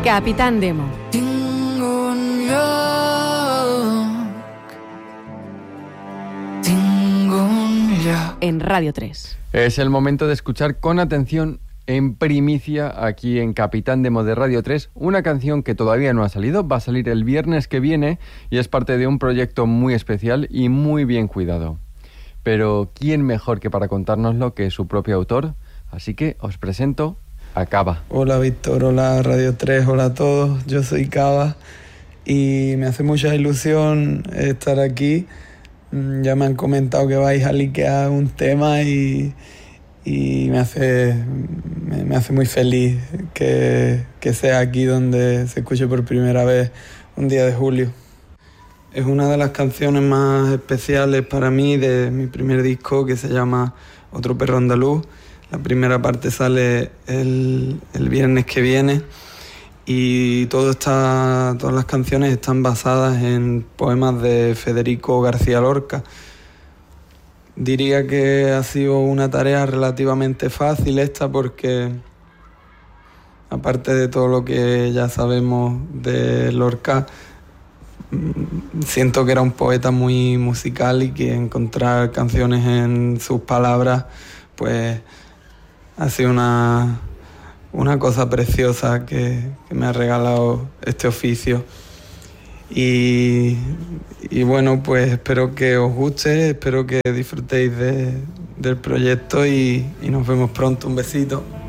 Capitán Demo. En Radio 3. Es el momento de escuchar con atención, en primicia, aquí en Capitán Demo de Radio 3, una canción que todavía no ha salido, va a salir el viernes que viene y es parte de un proyecto muy especial y muy bien cuidado. Pero ¿quién mejor que para contárnoslo que su propio autor? Así que os presento a Cava. Hola Víctor, hola Radio 3, hola a todos, yo soy Cava y me hace mucha ilusión estar aquí. Ya me han comentado que vais a liquear un tema y me hace muy feliz que sea aquí donde se escuche por primera vez un día de julio. Es una de las canciones más especiales para mí de mi primer disco, que se llama Otro perro andaluz. La primera parte sale el viernes que viene y todas las canciones están basadas en poemas de Federico García Lorca. Diría que ha sido una tarea relativamente fácil esta porque, aparte de todo lo que ya sabemos de Lorca, siento que era un poeta muy musical y que encontrar canciones en sus palabras pues ha sido una cosa preciosa que me ha regalado este oficio. Y bueno, pues espero que os guste, espero que disfrutéis del proyecto y nos vemos pronto. Un besito.